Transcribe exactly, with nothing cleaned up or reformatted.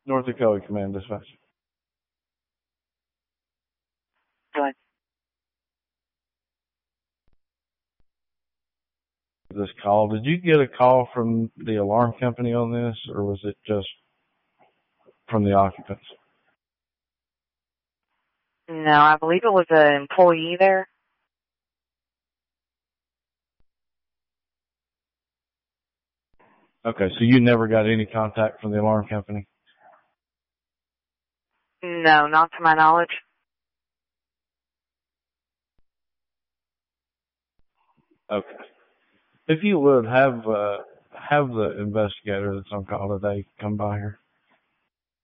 North Dakota Command Dispatch. Good. This call, did you get a call from the alarm company on this, or was it just from the occupants? No, I believe it was an employee there. Okay, so you never got any contact from the alarm company? No, not to my knowledge. Okay. If you would, have uh, have the investigator that's on call today come by here.